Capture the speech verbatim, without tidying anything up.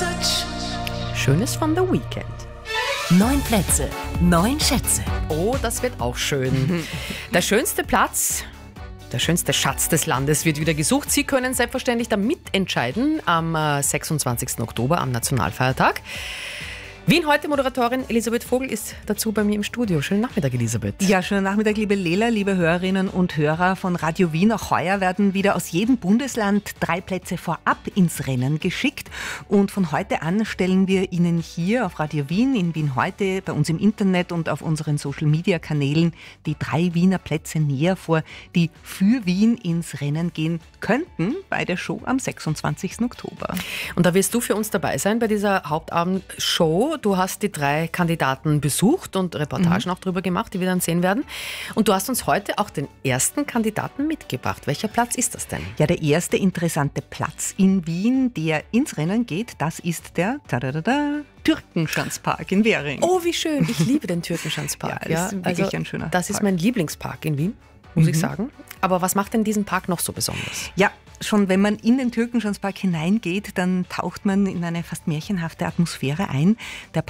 Schönes von The Weeknd. Neun Plätze, neun Schätze. Oh, das wird auch schön. Der schönste Platz, der schönste Schatz des Landes wird wieder gesucht. Sie können selbstverständlich da mitentscheiden am sechsundzwanzigsten Oktober, am Nationalfeiertag. Wien heute Moderatorin Elisabeth Vogel ist dazu bei mir im Studio. Schönen Nachmittag, Elisabeth. Ja, schönen Nachmittag, liebe Lela, liebe Hörerinnen und Hörer von Radio Wien. Auch heuer werden wieder aus jedem Bundesland drei Plätze vorab ins Rennen geschickt. Und von heute an stellen wir Ihnen hier auf Radio Wien, in Wien heute, bei uns im Internet und auf unseren Social-Media-Kanälen die drei Wiener Plätze näher vor, die für Wien ins Rennen gehen könnten bei der Show am sechsundzwanzigsten Oktober. Und da wirst du für uns dabei sein bei dieser Hauptabendshow. Du hast die drei Kandidaten besucht und Reportagen mhm. auch darüber gemacht, die wir dann sehen werden. Und du hast uns heute auch den ersten Kandidaten mitgebracht. Welcher Platz ist das denn? Ja, der erste interessante Platz in Wien, der ins Rennen geht, das ist der tadadada, Türkenschanzpark in Währing. Oh, wie schön. Ich liebe den Türkenschanzpark. Ja, das ist wirklich also, ein schöner Das ist Park. mein Lieblingspark in Wien, muss Mhm. ich sagen. Aber was macht denn diesen Park noch so besonders? Ja, schon wenn man in den Türkenschanzpark hineingeht, dann taucht man in eine fast märchenhafte Atmosphäre ein. Der